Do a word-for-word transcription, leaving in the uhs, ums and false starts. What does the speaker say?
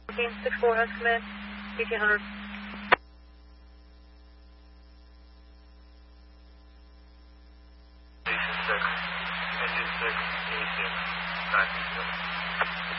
six four has come in, eighteen hundred. Station six, engine six, eighty-six, nine two seven.